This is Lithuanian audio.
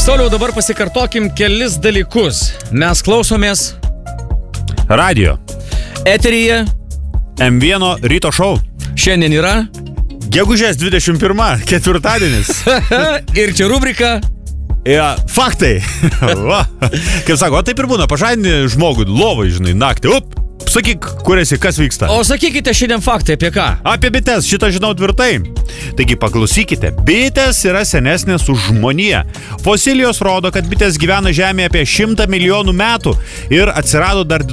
Sauliau, dabar pasikartokim kelis dalykus. Mes klausomės Radio. eteryje. M1 ryto šou. Šiandien yra Gegužės 21, ketvirtadienis. ir čia rubrika Ja, faktai. Va. Kaip sako, taip ir būna, pažadini žmogui lovai, žinai, naktį. Sakyk, kur esi, kas vyksta. O sakykite šiandien faktai apie ką? Apie bites, šitą žinau tvirtai. Taigi paklausykite, bitės yra senesnės už žmoniją. Fosilijos rodo, kad bitės gyvena Žemėje apie 100 milijonų metų ir atsirado dar